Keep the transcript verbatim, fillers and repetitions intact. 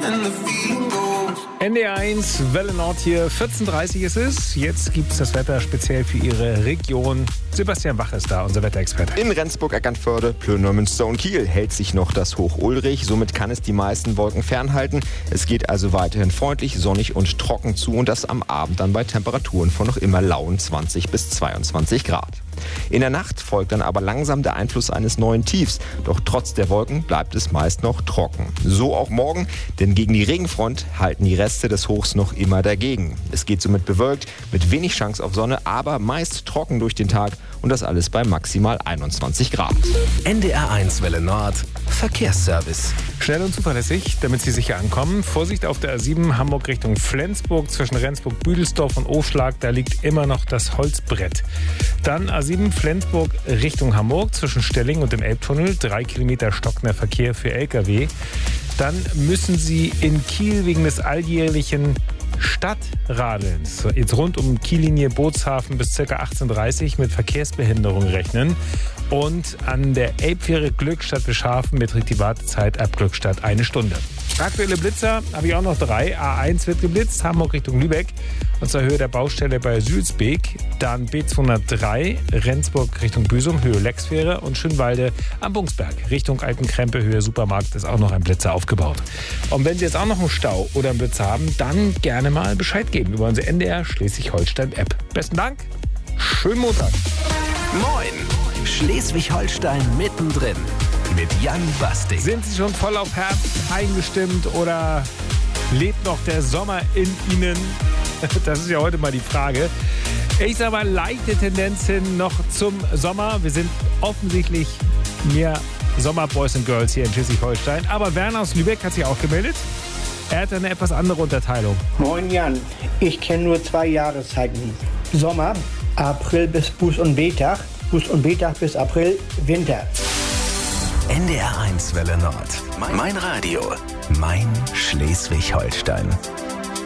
N D R eins, Welle Nord hier, vierzehn Uhr dreißig ist es. Jetzt gibt es das Wetter speziell für Ihre Region. Sebastian Wach ist da, unser Wetterexperte. In Rendsburg, Eckernförde, Plön, Münster und Kiel hält sich noch das Hoch Ulrich. Somit kann es die meisten Wolken fernhalten. Es geht also weiterhin freundlich, sonnig und trocken zu und das am Abend dann bei Temperaturen von noch immer lauen zwanzig bis zweiundzwanzig Grad. In der Nacht folgt dann aber langsam der Einfluss eines neuen Tiefs. Doch trotz der Wolken bleibt es meist noch trocken. So auch morgen, denn gegen die Regenfront halten die Reste des Hochs noch immer dagegen. Es geht somit bewölkt, mit wenig Chance auf Sonne, aber meist trocken durch den Tag und das alles bei maximal einundzwanzig Grad. N D R eins Welle Nord, Verkehrsservice. Schnell und zuverlässig, damit Sie sicher ankommen. Vorsicht auf der A sieben Hamburg Richtung Flensburg zwischen Rendsburg-Büdelsdorf und Ofschlag. Da liegt immer noch das Holzbrett. Dann A sieben Flensburg Richtung Hamburg zwischen Stelling und dem Elbtunnel. Drei Kilometer stockender Verkehr für L K W. Dann müssen Sie in Kiel wegen des alljährlichen Stadtradelns jetzt rund um Kiellinie Bootshafen bis ca. achtzehn Uhr dreißig mit Verkehrsbehinderung rechnen. Und an der Elbfähre Glückstadt Bischhafen beträgt die Wartezeit ab Glückstadt eine Stunde. Aktuelle Blitzer habe ich auch noch drei. A eins wird geblitzt, Hamburg Richtung Lübeck. Und zur Höhe der Baustelle bei Sülzbeek. Dann B zweihundertdrei, Rendsburg Richtung Büsum, Höhe Lexfähre. Und Schönwalde am Bungsberg, Richtung Altenkrempe, Höhe Supermarkt, ist auch noch ein Blitzer aufgebaut. Und wenn Sie jetzt auch noch einen Stau oder einen Blitzer haben, dann gerne mal Bescheid geben über unsere N D R Schleswig-Holstein-App. Besten Dank, schönen Montag. Moin, Schleswig-Holstein mittendrin mit Jan Basting. Sind Sie schon voll auf Herbst eingestimmt oder lebt noch der Sommer in Ihnen? Das ist ja heute mal die Frage. Ich sage mal, leichte Tendenz hin noch zum Sommer. Wir sind offensichtlich mehr Sommerboys und Girls hier in Schleswig-Holstein. Aber Werner aus Lübeck hat sich auch gemeldet. Er hat eine etwas andere Unterteilung. Moin Jan, ich kenne nur zwei Jahreszeiten. Sommer, April bis Buß- und Betag, Buß- und Betag bis April, Winter. N D R eins Welle Nord. Mein Radio. Mein Schleswig-Holstein.